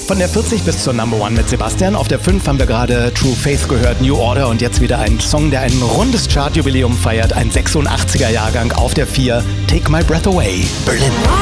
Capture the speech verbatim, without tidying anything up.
Von der vierzig bis zur Number One mit Sebastian. Auf der fünf haben wir gerade True Faith gehört, New Order, und jetzt wieder ein Song, der ein rundes Chartjubiläum feiert. Ein sechsundachtziger Jahrgang auf der vier, Take My Breath Away, Berlin.